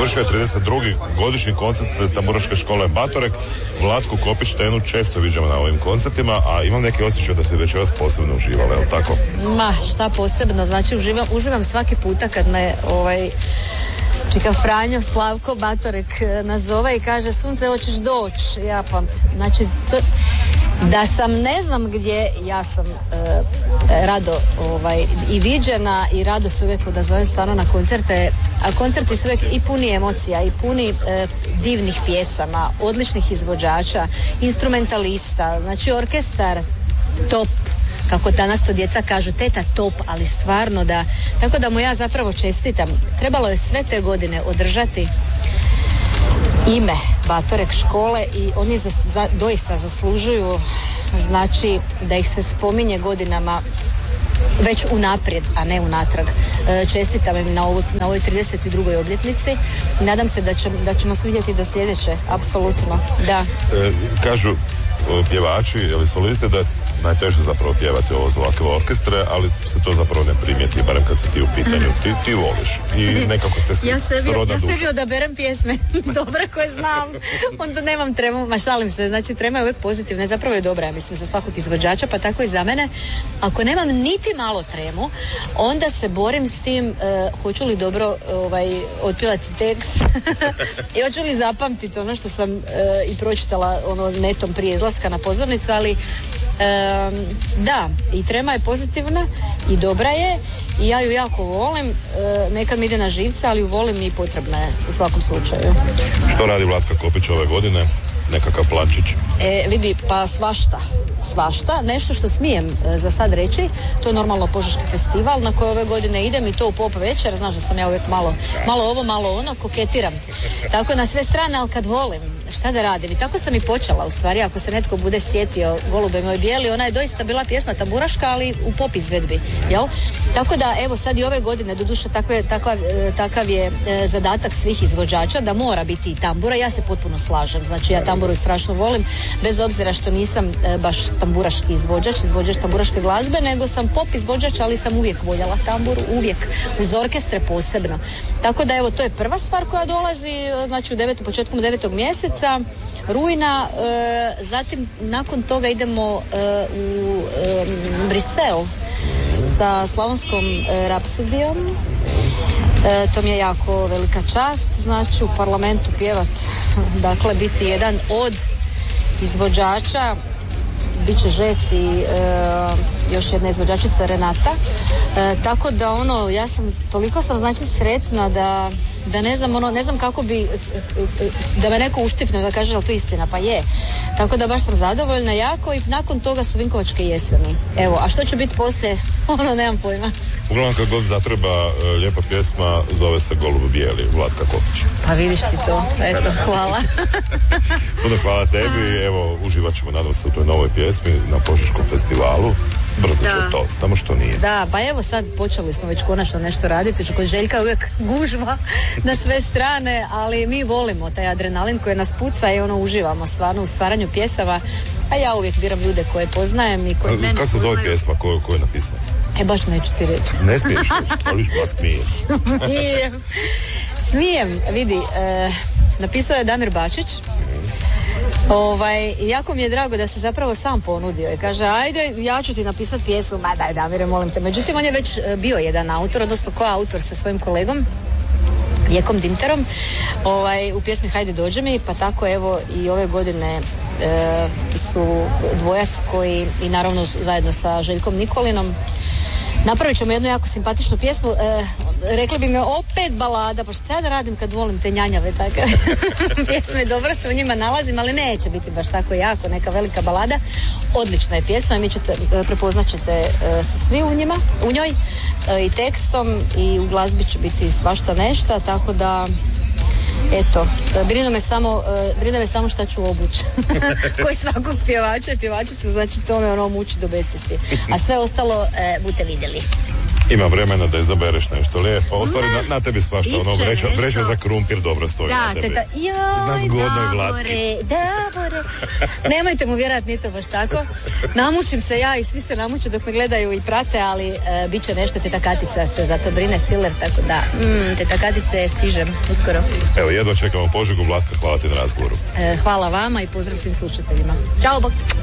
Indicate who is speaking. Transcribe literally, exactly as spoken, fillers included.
Speaker 1: završio je trideset drugi godišnji koncert tamburaške škole Batorek. Vlatku Kopić-Tenu često viđamo na ovim koncertima, a imam neki osjećaj da se večeras posebno uživala, je li tako?
Speaker 2: Ma, šta posebno, znači uživam, uživam svaki puta kad me ovaj čika Franjo Slavko Batorek nazove i kaže sunce hoćeš doći, ja pa, znači to, da sam ne znam gdje, ja sam e, rado ovaj, i viđena i rado se uvijek odazovem stvarno na koncerte, a koncerti su uvijek i puni emocija i puni e, divnih pjesama, odličnih izvođača, instrumentalista, znači orkestar top, kako danas to djeca kažu, teta top, ali stvarno da, tako da mu ja zapravo čestitam. Trebalo je sve te godine održati ime Batorek škole i oni za, za, doista zaslužuju, znači da ih se spominje godinama već unaprijed, a ne unatrag. E, čestitam im na, ovu, na ovoj trideset drugoj obljetnici. Nadam se da, će, da ćemo se vidjeti do sljedeće, apsolutno, da.
Speaker 1: E, kažu pjevači ili solisti da najteže zapravo pjevati ovo za ovakve orkestre, ali se to zapravo ne primijeti, barem kad se ti u pitanju, ti, ti voliš i nekako ste si
Speaker 2: ja sebi,
Speaker 1: srodna
Speaker 2: ja
Speaker 1: duša.
Speaker 2: Ja sebi odaberem pjesme dobre koje znam, onda nemam tremu, ma šalim se, znači trema je uvijek pozitivna, zapravo je dobra, ja mislim, za svakog izvođača, pa tako i za mene. Ako nemam niti malo tremu, onda se borim s tim, uh, hoću li dobro ovaj, otpjevati tekst i hoću li zapamtiti ono što sam uh, i pročitala ono netom prije izlaska na pozornicu, ali Um, da, i trema je pozitivna i dobra je i ja ju jako volim, uh, nekad mi ide na živce, ali ju volim i potrebna je u svakom slučaju.
Speaker 1: Što radi Vlatka Kopić ove godine? Nekakav plančić?
Speaker 2: E, vidi, pa svašta, svašta, nešto što smijem e, za sad reći, to je normalno Požeški festival na koji ove godine idem i to u pop večer, znaš da sam ja uvijek malo, malo ovo, malo ono, koketiram. Tako na sve strane, ali kad volim, šta da radim? I tako sam i počela, u stvari, ako se netko bude sjetio Golube moj bijeli, ona je doista bila pjesma tamburaška, ali u pop izvedbi, jel? Tako da, evo sad i ove godine, doduše takve, takav, takav je e, zadatak svih izvođača, da mora biti i tambura, ja se potpuno slažem, znači ja tamburu strašno volim, bez obzira što nisam e, baš tamburaški izvođač, izvođač tamburaške glazbe, nego sam pop izvođač, ali sam uvijek voljela tamburu, uvijek, uz orkestre posebno. Tako da, evo, to je prva stvar koja dolazi, znači u devetu, početkom devetog mjeseca, rujna, e, zatim nakon toga idemo e, u e, Brisel sa Slavonskom e, rapsodijom. E, to mi je jako velika čast, znači u parlamentu pjevat, dakle biti jedan od izvođača, bit će Žec i e, još jedna izvođačica Renata, e, tako da ono, ja sam, toliko sam znači sretna da, da ne znam, ono, ne znam kako bi, da me neko uštipne, da kaže, ali to istina, pa je. Tako da baš sam zadovoljna jako i nakon toga su Vinkovačke jeseni. Evo, a što će biti poslije, ono, nemam pojma.
Speaker 1: Uglavnom kad god zatreba e, lijepa pjesma, zove se Golub bijeli, Vlatka Kopić.
Speaker 2: Pa vidiš ti to, eto, hvala.
Speaker 1: Puno hvala tebi, evo, uživat ćemo, nadam se, u toj novoj pjesmi na Požeškom festivalu. Brzo će to, samo što nije.
Speaker 2: Da, pa evo sad počeli smo već konačno nešto raditi, kod Željka uvijek gužva na sve strane, ali mi volimo taj adrenalin koji nas puca i ono uživamo stvarno u stvaranju pjesama, a ja uvijek biram ljude koje poznajem i koji mene
Speaker 1: kako se zove pjesma, ko, ko je napisao?
Speaker 2: E, baš neću ti reći.
Speaker 1: Ne smiješ reći, ali baš smijem.
Speaker 2: Smijem. Smijem, vidi, e, napisao je Damir Bačić. Ovaj, jako mi je drago da se zapravo sam ponudio i kaže, ajde, ja ću ti napisati pjesmu, ma daj Damire, molim te. Međutim, on je već bio jedan autor, odnosno koautor sa svojim kolegom Jekom Dinterom, ovaj, u pjesmi Hajde dođe mi, pa tako evo i ove godine e, su dvojac koji, i naravno zajedno sa Željkom Nikolinom, napravit ćemo jednu jako simpatičnu pjesmu. E, rekli bi me opet balada, pa šta da radim kad volim te njanjave takve pjesme, dobro se u njima nalazim, ali neće biti baš tako jako neka velika balada. Odlična je pjesma i mi ćete, prepoznat ćete e, svi u njima, u njoj, e, i tekstom i u glazbi će biti svašta nešto, tako da eto, brine me samo, brine me samo šta ću obući. Koji svakog pjevača i pjevači su, znači to me ono muči do besvijesti. A sve ostalo e, budete vidjeli.
Speaker 1: Ima vremena da izabereš nešto lijepo. U stvari, na, na tebi svašta, ono, vreća, vreća za krumpir dobro stoji
Speaker 2: da,
Speaker 1: na tebi.
Speaker 2: Teta, joj,
Speaker 1: Zna zgodnoj
Speaker 2: Davore,
Speaker 1: Vlatki.
Speaker 2: Davore. Nemojte mu vjerati, nije to baš tako. Namučim se ja i svi se namuču dok me gledaju i prate, ali e, bit će nešto, teta Katica se za to brine, Siler, tako da, mm, teta Katice, stižem uskoro.
Speaker 1: Evo, jedva čekamo Požegu. Vlatka, hvala ti na razgovoru.
Speaker 2: E, hvala vama i pozdrav svim slušateljima. Ćao, bok!